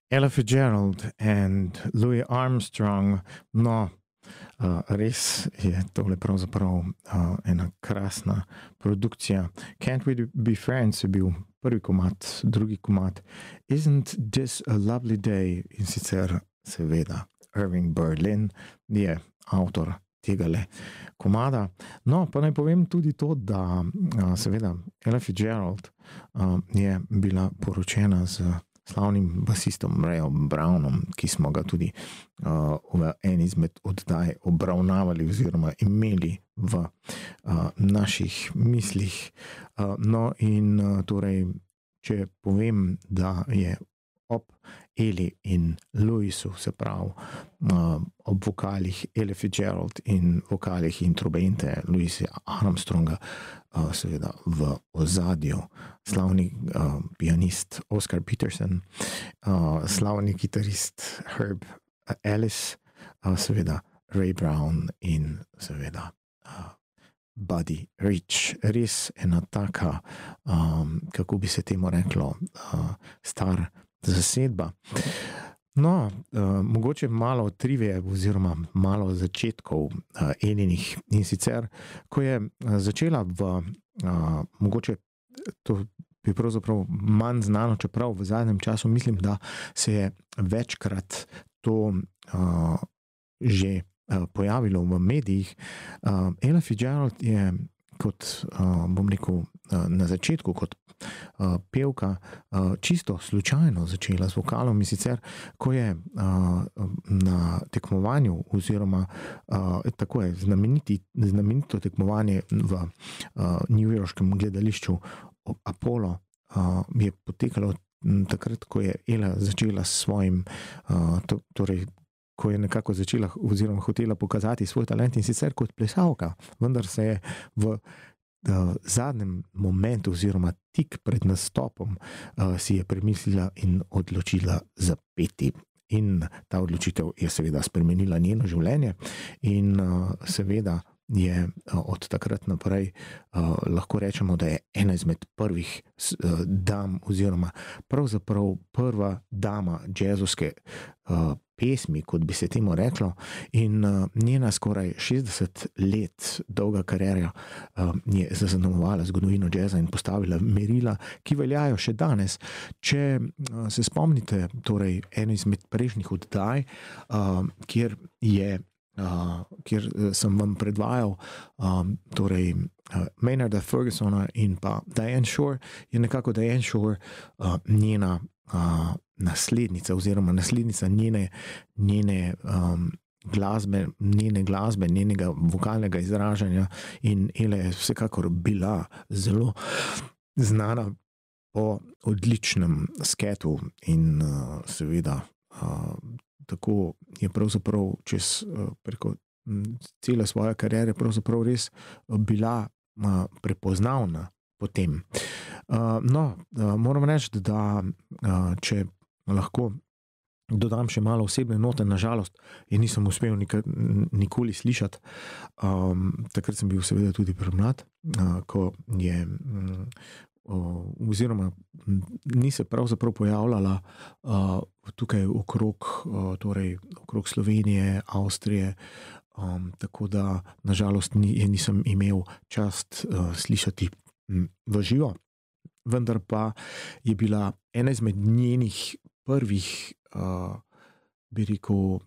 Ella Fitzgerald and Louis Armstrong, no, res je tole pravzaprav ena krasna produkcija. Can't We Be Friends je bil prvi komad, drugi komad Isn't This a Lovely Day, in sicer seveda Irving Berlin je avtor tegale komada. No, pa naj povem tudi to, da seveda Ella Fitzgerald je bila poročena z slavnim basistom Rayom Brownom, ki smo ga tudi v eni izmed oddaj obravnavali oziroma imeli v naših mislih. No in torej, če povem, da je ob Eli in Louisu, se pravi ob vokalih Ella Fitzgerald in vokalih in trobente Louisa Armstronga, seveda v ozadju slavni pianist Oscar Peterson, slavni kitarist Herb Ellis, seveda Ray Brown in seveda Buddy Rich. Res ena taka, kako bi se temu reklo, star zasedba. No, mogoče malo trivije oziroma malo začetkov Elinih, in sicer, ko je začela mogoče to bi pravzaprav manj znano, čeprav v zadnjem času mislim, da se je večkrat to že pojavilo v medijih. Ella Fitzgerald je kot, bom rekel, na začetku kot pevka čisto slučajno začela z vokalom, in sicer, ko je na tekmovanju oziroma tako je znamenito tekmovanje v newyorškem gledališču Apollo je potekalo takrat, ko je Ella začela s svojim, torej ko je nekako začela oziroma hotela pokazati svoj talent, in sicer kot plesalka, vendar se je v zadnjem momentu oziroma tik pred nastopom si je premislila in odločila zapeti. In ta odločitev je seveda spremenila njeno življenje in seveda je od takrat naprej lahko rečemo, da je ena izmed prvih dam oziroma pravzaprav prva dama jazzovske pesmi, kot bi se temu reklo, in njena skoraj 60 let dolga kariera je zaznamovala zgodovino jazza in postavila merila, ki veljajo še danes. Če se spomnite, torej eno izmed prejšnjih oddaj, kjer sem vam predvajal torej Maynarda Fergusona in pa Diane Shore, je nekako Diane Shore njena naslednica oziroma naslednica njene glasbe, njenega vokalnega izražanja, in Ella je vsekakor bila zelo znana po odličnem sketu in seveda tako je pravzaprav preko cele svoje kariere pravzaprav res bila prepoznavna potem. No, moram reči, da če lahko dodam še malo osebne note, nažalost je nisem uspel nikoli slišati. Takrat sem bil seveda tudi premlad, ko je oziroma ni se pravzaprav pojavljala tukaj okrog Slovenije, Avstrije, tako da nažalost nisem imel čast slišati v živo, vendar pa je bila ena izmed njenih prvih, bi rekel,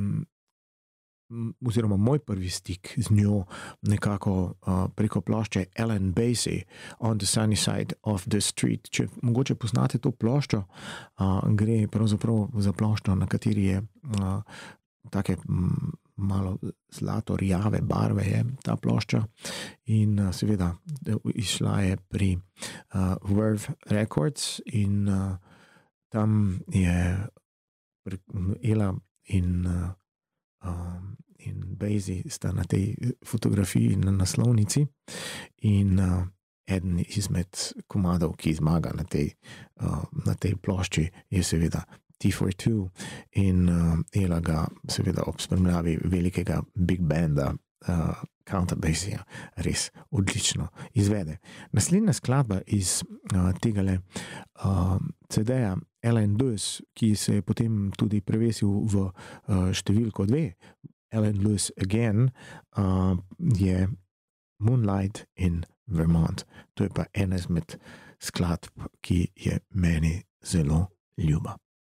oziroma moj prvi stik z njo nekako preko plošče Ellen Basie, On the Sunny Side of the Street. Če mogoče poznate to ploščo, gre pravzaprav za ploščo, na kateri je take malo zlato-rjave barve je ta plošča, in seveda izšla je pri Verve Records in tam je Ella in Basie sta na tej fotografiji na naslovnici, in eden izmed komadov, ki zmaga na tej plošči, je seveda T42 in Ella ga seveda ob spremljavi velikega big banda Counta Basija res odlično izvede. Naslednja skladba iz tegale CD-ja Ellen Lewis, ki se je potem tudi prevesil v številko 2, Ellen Lewis Again, je Moonlight in Vermont. To je pa ena izmed skladb, ki je meni zelo ljuba.